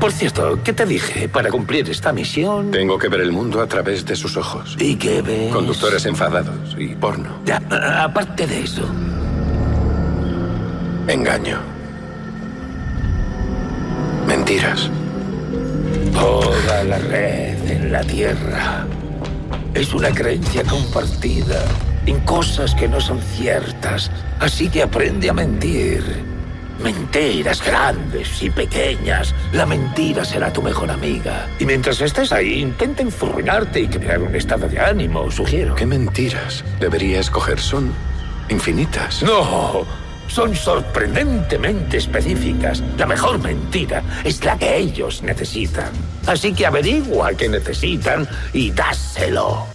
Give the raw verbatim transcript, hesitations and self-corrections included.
Por cierto, ¿qué te dije? Para cumplir esta misión... Tengo que ver el mundo a través de sus ojos. ¿Y qué ves? Conductores enfadados y porno. Ya, aparte de eso... Engaño. Mentiras. Toda la red en la Tierra es una creencia compartida en cosas que no son ciertas. Así que aprende a mentir. Mentiras grandes y pequeñas. La mentira será tu mejor amiga. Y mientras estés ahí, intenta enfurruñarte y crear un estado de ánimo, sugiero. ¿Qué mentiras debería escoger? Son infinitas. No, son sorprendentemente específicas. La mejor mentira es la que ellos necesitan. Así que averigua qué necesitan y dáselo.